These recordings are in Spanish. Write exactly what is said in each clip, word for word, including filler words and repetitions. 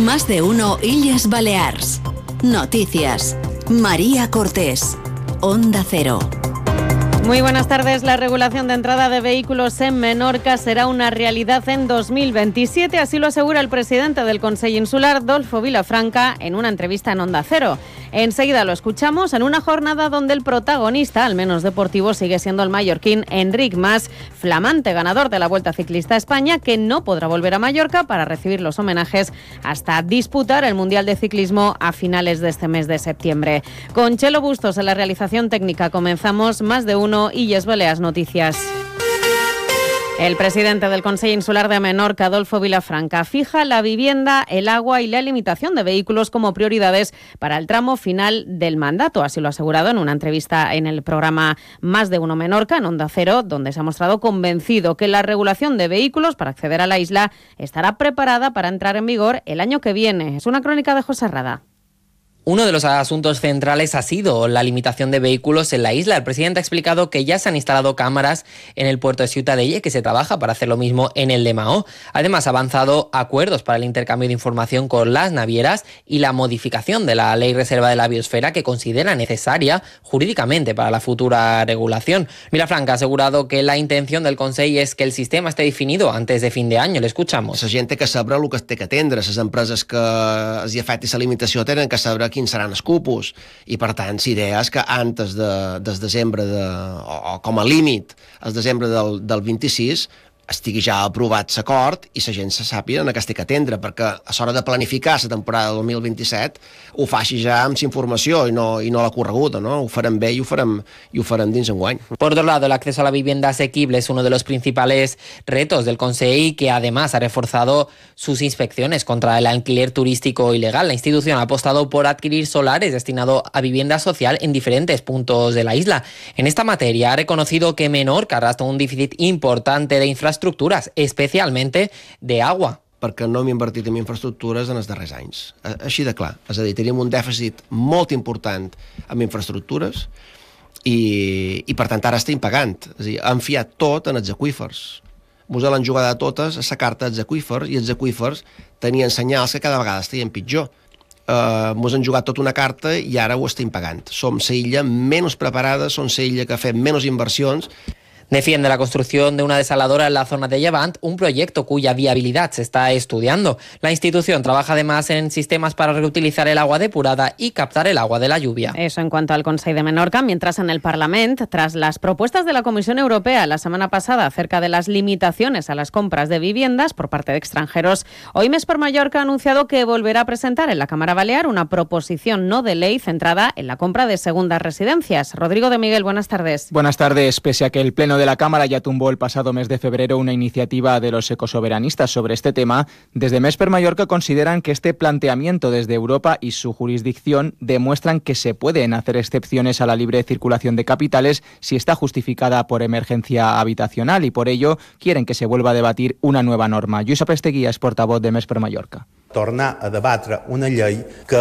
Más de uno Illes Balears. Noticias. María Cortés. Onda Cero. Muy buenas tardes. La regulación de entrada de vehículos en Menorca será una realidad en dos mil veintisiete, así lo asegura el presidente del Consell Insular, Dolfo Vilafranca, en una entrevista en Onda Cero. Enseguida lo escuchamos en una jornada donde el protagonista, al menos deportivo, sigue siendo el mallorquín Enric Mas, flamante ganador de la Vuelta Ciclista a España, que no podrá volver a Mallorca para recibir los homenajes hasta disputar el Mundial de Ciclismo a finales de este mes de septiembre. Con Chelo Bustos en la realización técnica comenzamos Más de uno Illes Balears Noticias. El presidente del Consell Insular de Menorca, Adolfo Vilafranca, fija la vivienda, el agua y la limitación de vehículos como prioridades para el tramo final del mandato. Así lo ha asegurado en una entrevista en el programa Más de Uno Menorca, en Onda Cero, donde se ha mostrado convencido que la regulación de vehículos para acceder a la isla estará preparada para entrar en vigor el año que viene. Es una crónica de José Rada. Uno de los asuntos centrales ha sido la limitación de vehículos en la isla. El presidente ha explicado que ya se han instalado cámaras en el puerto de Ciutadella y que se trabaja para hacer lo mismo en el de Mahó. Además, ha avanzado acuerdos para el intercambio de información con las navieras y la modificación de la Ley Reserva de la Biosfera, que considera necesaria jurídicamente para la futura regulación. Vilafranca ha asegurado que la intención del Consell es que el sistema esté definido antes de fin de año. Le escuchamos. La gent té que saber el que té que atendre. Les empreses que els hi afecti la limitació tenen que saber quins seran els cupos, i per tant l'idea és que antes de, des desembre de, o, o com a límit al desembre del, del vint-i-sis estigui ja aprovat l'acord i la gent se sàpiga en què es té que atendre, perquè a l'hora de planificar la temporada del dos mil vint-i-set ho faci ja amb informació i no, i no la correguda, ¿no? Ho farem bé i ho farem, i ho farem dins enguany. Por otro lado, el acceso a la vivienda asequible es uno de los principales retos del Consell, que además ha reforzado sus inspecciones contra el alquiler turístico ilegal. La institución ha apostado por adquirir solares destinados a vivienda social en diferentes puntos de la isla. En esta materia ha reconocido que Menorca arrastra un déficit importante de infraestructuras estructuras, especialmente de agua. Perquè no hem invertit en infraestructures en els darrers anys. Així de clar. És a dir, tenim un dèficit molt important en infraestructures i, i per tant ara estem pagant. És a dir, hem fiat tot en els aqüífers. Mos l'han jugada totes a la carta dels aqüífers i els aqüífers tenien senyals que cada vegada estaven pitjor. Uh, mos han jugat tota una carta i ara ho estem pagant. Som la illa menys preparada, som la illa que ha fet menys inversions. Defiende la construcción de una desaladora en la zona de Llevant, un proyecto cuya viabilidad se está estudiando. La institución trabaja además en sistemas para reutilizar el agua depurada y captar el agua de la lluvia. Eso en cuanto al Consell de Menorca, mientras en el Parlamento, tras las propuestas de la Comisión Europea la semana pasada acerca de las limitaciones a las compras de viviendas por parte de extranjeros, hoy Més per Mallorca ha anunciado que volverá a presentar en la Cámara Balear una proposición no de ley centrada en la compra de segundas residencias. Rodrigo de Miguel, buenas tardes. Buenas tardes. Pese a que el Pleno de la Cámara ya tumbó el pasado mes de febrero una iniciativa de los ecosoberanistas sobre este tema, desde Més per Mallorca consideran que este planteamiento desde Europa y su jurisdicción demuestran que se pueden hacer excepciones a la libre circulación de capitales si está justificada por emergencia habitacional, y por ello quieren que se vuelva a debatir una nueva norma. Lluís Apesteguía es portavoz de Més per Mallorca. Tornar a debatre una llei que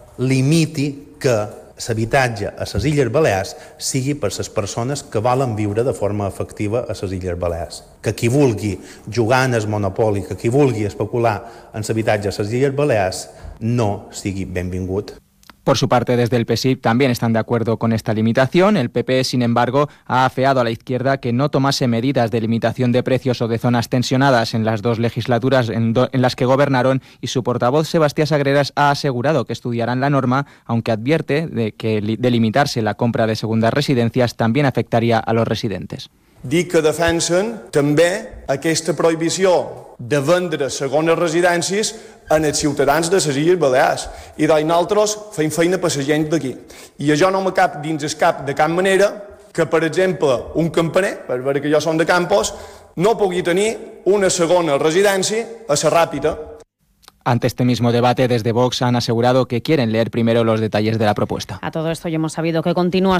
limiti que l'habitatge a les Illes Balears sigui per les persones que volen viure de forma efectiva a les Illes Balears. Que qui vulgui jugar en el monopoli, que qui vulgui especular en l'habitatge a les Illes Balears no sigui benvingut. Por su parte, desde el P S I también están de acuerdo con esta limitación. El P P, sin embargo, ha afeado a la izquierda que no tomase medidas de limitación de precios o de zonas tensionadas en las dos legislaturas en, do, en las que gobernaron, y su portavoz, Sebastián Sagreras, ha asegurado que estudiarán la norma, aunque advierte de que de limitarse la compra de segundas residencias también afectaría a los residentes. Dic que defensen també aquesta prohibició de vendre segones residències en els ciutadans de les Illes Balears. I doncs nosaltres fem feina per la gent d'aquí. I això no me cap dins el cap de cap manera que, per exemple, un campaner, per veure que jo som de Campos, no pugui tenir una segona residència a la Ràpita. Ante este mismo debate, desde Vox han asegurado que quieren leer primero los detalles de la propuesta. A todo esto ya hemos sabido que continúa